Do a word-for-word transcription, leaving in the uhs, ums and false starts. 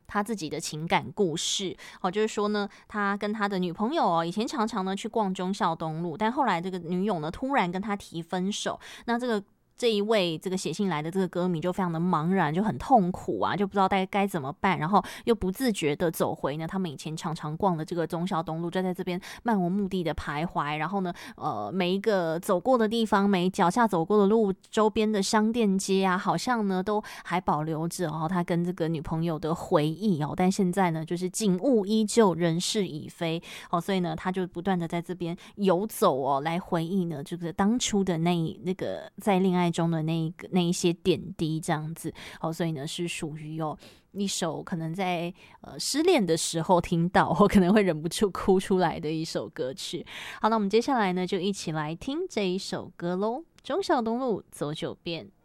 他自己的情感故事哦，就是说呢，他跟他的女朋友哦，以前常常呢去逛忠孝东路，但后来这个女友呢突然跟他提分手，那这个。这一位这个写信来的这个歌迷就非常的茫然，就很痛苦啊，就不知道该该怎么办，然后又不自觉的走回呢他们以前常常逛的这个忠孝东路，就在这边漫无目的的徘徊，然后呢呃每一个走过的地方，每脚下走过的路，周边的商店街啊，好像呢都还保留着哦他跟这个女朋友的回忆哦，但现在呢就是景物依旧，人事已非哦，所以呢他就不断的在这边游走哦，来回忆呢这个当初的那那个在恋爱中的那一个那一些点滴这样子哦，所以呢是属于有一首可能在呃失恋的时候听到我可能会忍不住哭出来的一首歌曲。好，那我们接下来呢就一起来听这一首歌咯，忠孝东路走九遍。